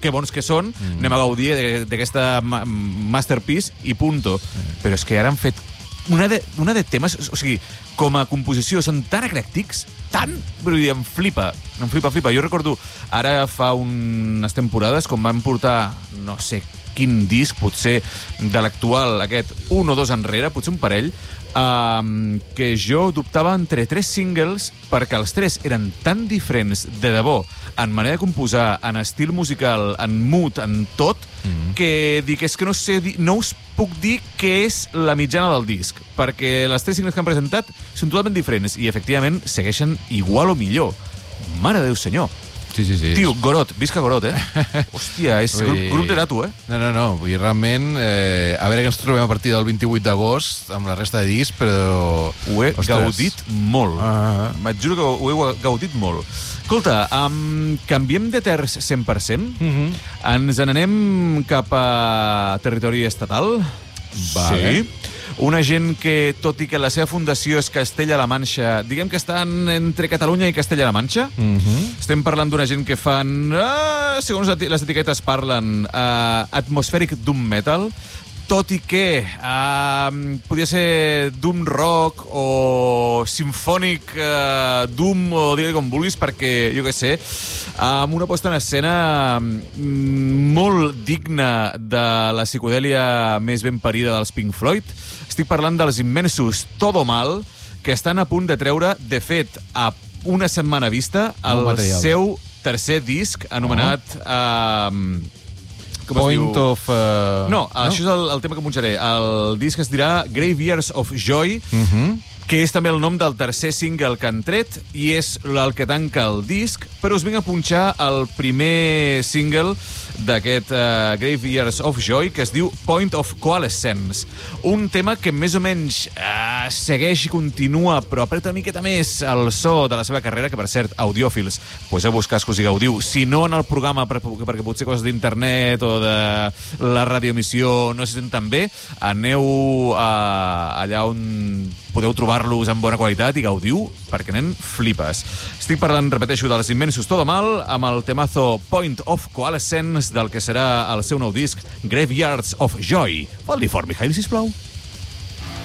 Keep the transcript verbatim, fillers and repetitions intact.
que bons que són, mm. anem a gaudir d'aquesta ma masterpiece i punto. Mm. Però és que ara han fet una de, una de temes, o sigui, com a composició són tan eclèctics, tan, vull dir, em flipa, em flipa, flipa. Jo recordo, ara fa unes temporades, com van portar, no sé quin disc, potser de l'actual, aquest un o dos enrere, potser un parell, Um, que jo dubtava entre tres singles perquè els tres eren tan diferents de debò, en manera de composar, en estil musical, en mood, en tot, mm-hmm. que dic, és que no sé, no us puc dir què és la mitjana del disc, perquè les tres singles que han presentat són totalment diferents i, efectivament, segueixen igual o millor. Mare de Déu senyor. Sí, sí, sí. Tio, Gorot, visca Gorot, eh? Hòstia, és grup, grup de nato, eh? No, no, no, vull dir, realment, eh, a veure que ens trobem a partir del vint-i-vuit d'agost amb la resta de discs, però... Ho he Ostres. gaudit molt. Uh-huh. Me't juro que ho he gaudit molt. Escolta, um, canviem de terç cent per cent? Uh-huh. Ens n'anem cap a territori estatal? Vale. Sí. Una gent que, tot i que la seva fundació és Castella-La Manxa, diguem que estan entre Catalunya i Castella-La Manxa. Uh-huh. Estem parlant d'una gent que fan, uh, segons les etiquetes parlen, uh, atmospheric doom metal, tot i que uh, podia ser doom rock o sinfònic uh, doom, o digue com vulguis, perquè, jo què sé, amb una posta en escena molt digna de la psicodèlia més ben parida dels Pink Floyd. Estic parlant dels immensos Todo Mal, que estan a punt de treure, de fet, a una setmana vista, el seu tercer disc, anomenat... Uh, Point of... Uh... No, no, això és el, el tema que punxaré. El disc es dirà Graveyards of Joy, uh-huh. que és també el nom del tercer single que han tret, i és el que tanca el disc, però us vinc a punxar el primer single d'aquest uh, Graveyards of Joy, que es diu Point of Coalescence. Un tema que més o menys uh, segueix i continua, però apreta una miqueta més el so de la seva carrera, que, per cert, audiòfils, poseu-vos cascos i gaudiu. Si no en el programa, perquè potser coses d'internet o de la radioemissió no se senten bé, aneu uh, allà on podeu trobar-los en bona qualitat i gaudiu, perquè nen flipes. Estic parlant, repeteixo, dels immensos Todo Mal, amb el temazo Point of Coalescence del que serà el seu nou disc Graveyards of Joy. Vol dir fort, Mijail, sisplau?